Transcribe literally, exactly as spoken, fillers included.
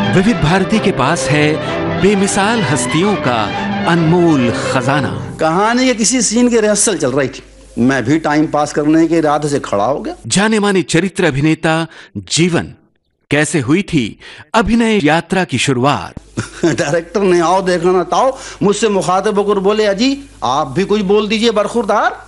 विविध भारती के पास है बेमिसाल हस्तियों का अनमोल खजाना। कहानी के किसी सीन की रिहर्सल चल रही थी, मैं भी टाइम पास करने के इरादे से खड़ा हो गया। जाने माने चरित्र अभिनेता जीवन कैसे हुई थी अभिनय यात्रा की शुरुआत। डायरेक्टर ने आओ देखा ना ताओ मुझसे मुखातिब होकर बोले, अजी आप भी कुछ बोल दीजिए बरखुरदार।